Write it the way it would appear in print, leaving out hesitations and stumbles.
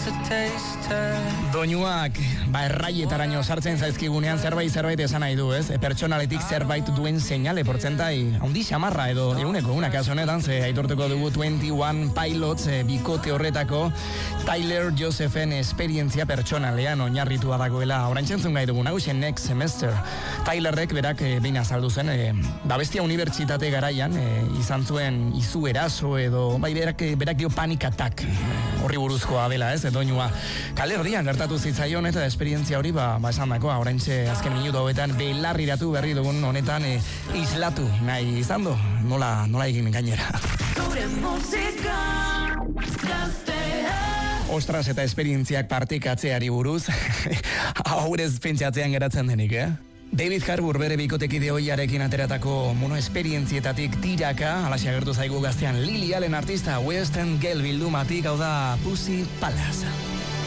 Doinuak, erraietaraino sartzen zaizkigunean zerbait esan nahi du, ez? Pertsonaletik zerbait duen seinale portzentai handi xamarra edo eguneko una kaso honetan, ze aitortuko dugu 21 Pilots bikote horretako Tyler Josephen esperientzia pertsonalean oinarritua dagoela. Oraintzentzun gai dugu nagusen Next Semester. Tylerrek berak behin azaldu zen, bestia unibertsitate garaian izan zuen izu eraso edo berak dio panic attack horri buruzkoa dela, ez? Doinua kale herrian gertatu zitzaion eta esperientzia hori esan dakoa, oraintxe azken minutu hauetan belarriratu berri dugun honetan islatu nahi izan du, nola egin gainera. Ostras eta esperientziak partekatzeari buruz, haurez pentsatzean geratzen denik, David Harbour bere bikotekide hoiarekin ateratako esperientzietatik tiraka, alaxe agertu zaigu gaztean Lily Allen artista West End Gale bildumatik, hau da Pussy Palace.